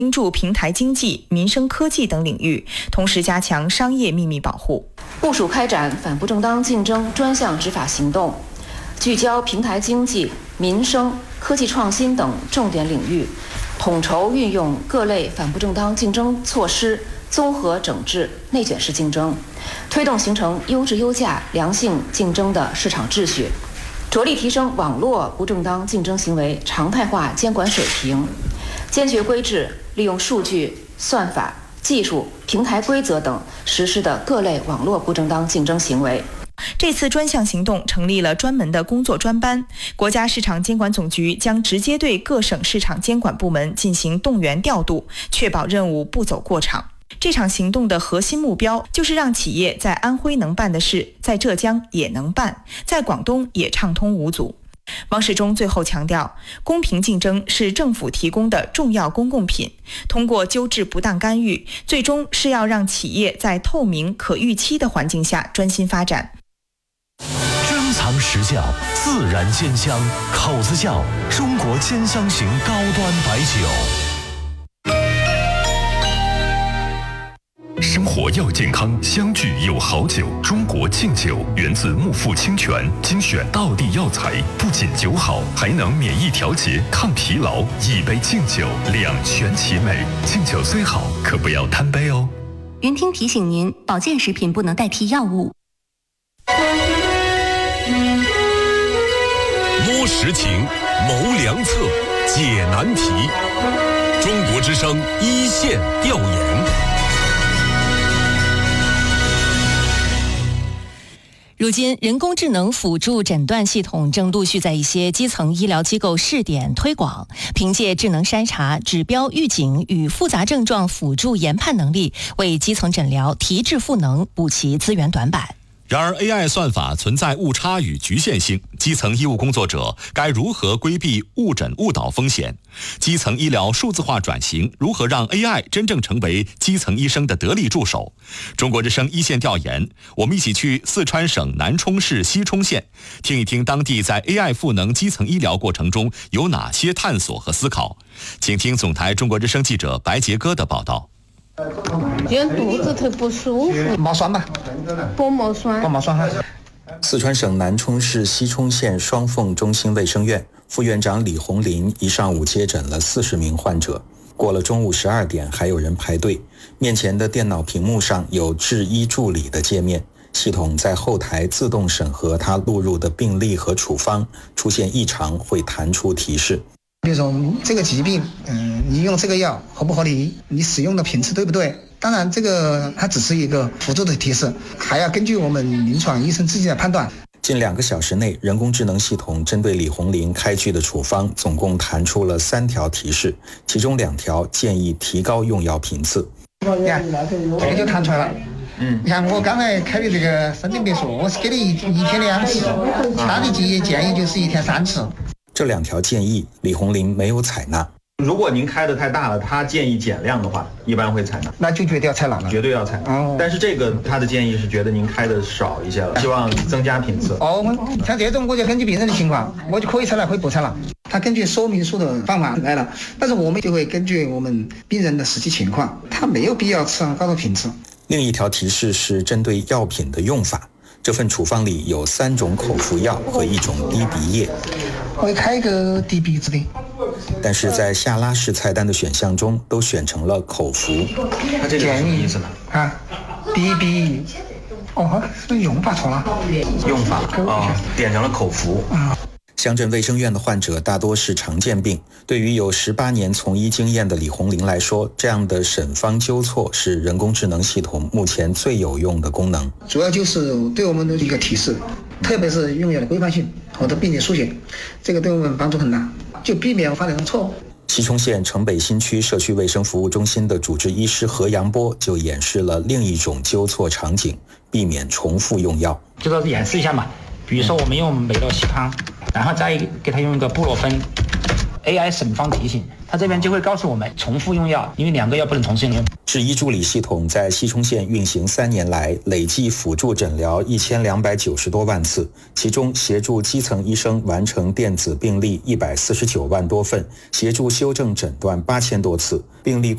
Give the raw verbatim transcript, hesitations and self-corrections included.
关注平台经济、民生科技等领域，同时加强商业秘密保护。 部署开展反不正当竞争专项执法行动，聚焦平台经济、民生、科技创新等重点领域，统筹运用各类反不正当竞争措施，综合整治内卷式竞争，推动形成优质优价、良性竞争的市场秩序，着力提升网络不正当竞争行为常态化监管水平，坚决规制利用数据、算法、技术、平台规则等实施的各类网络不正当竞争行为。 这次专项行动成立了专门的工作专班，国家市场监管总局将直接对各省市场监管部门进行动员调度，确保任务不走过场。这场行动的核心目标就是让企业在安徽能办的事，在浙江也能办，在广东也畅通无阻。王世忠最后强调，公平竞争是政府提供的重要公共品，通过纠治不当干预，最终是要让企业在透明可预期的环境下专心发展。 珍藏实窖，自然鲜香，口子窖，中国兼香型高端白酒。 生活要健康，相聚有好酒。中国敬酒源自木富清泉，精选道地药材，不仅酒好，还能免疫调节、抗疲劳。一杯敬酒，两全其美。敬酒虽好，可不要贪杯哦。 云听提醒您，保健食品不能代替药物。 摸实情，谋良策，解难题。中国之声一线调研。 如今，人工智能辅助诊断系统正陆续在一些基层医疗机构试点推广，凭借智能筛查、指标预警与复杂症状辅助研判能力，为基层诊疗提质赋能，补齐资源短板。 然而 A I 算法存在误差与局限性，基层医务工作者该如何规避误诊误导风险？基层医疗数字化转型如何让 A I 真正成为基层医生的得力助手？中国之声一线调研，我们一起去四川省南充市西充县，听一听当地在 A I 赋能基层医疗过程中有哪些探索和思考。请听总台中国之声记者白杰哥的报道。 今天肚子头不舒服， 毛酸吧， 薄膜酸， 薄膜酸哈。 四川省南充市西充县双凤中心卫生院副院长李红林一上午接诊了四十名患者，过了中午十二点还有人排队。面前的电脑屏幕上有治医助理的界面，系统在后台自动审核他录入的病历和处方，出现异常会弹出提示。 比如说这个疾病，嗯，你用这个药合不合理？你使用的频次对不对？当然，这个它只是一个辅助的提示，还要根据我们临床医生自己的判断。 近两个小时内，人工智能系统针对李红林开具的处方，总共弹出了三条提示，其中两条建议提高用药频次。 你看，这个就弹出来了。嗯，你看我刚才开的这个生病别墅，我是给了一一天两次，他的建议建议就是一天三次。 这两条建议，李红林没有采纳。 如果您开的太大了，他建议减量的话，一般会采纳。 那就绝对要采纳了， 绝对要采纳。哦，但是这个他的建议是觉得您开的少一些了，希望增加频次。 哦，像这种我就根据病人的情况，我就可以采纳，可以不采纳。他根据说明书的方法来了，但是我们就会根据我们病人的实际情况，他没有必要吃上高的频次。 另一条提示是针对药品的用法。这份处方里有三种口服药和一种滴鼻液， 我会开一个滴鼻子的， 但是在下拉式菜单的选项中都选成了口服。 那这个是什么意思呢？ 啊，滴鼻，哦，是用法错了， 用法啊、哦，点成了口服啊。 乡镇卫生院的患者大多是常见病，对于有十八年从医经验的李红林来说，这样的审方纠错是人工智能系统目前最有用的功能。 主要就是对我们的一个提示，特别是用药的规范性或者病理书写，这个对我们帮助很大，就避免发这种错误。 西充县城北新区社区卫生服务中心的主治医师何阳波就演示了另一种纠错场景，避免重复用药。 就是演示一下嘛，比如说我们用美乐西康，然后再给他用一个布洛芬， A I 审方提醒，它这边就会告诉我们重复用药，因为两个药不能同时用。 制医助理系统在西充县运行三年来，累计辅助诊疗一千两百九十多万次，其中协助基层医生完成电子病历一百四十九万多份，协助修正诊断八千多次，病历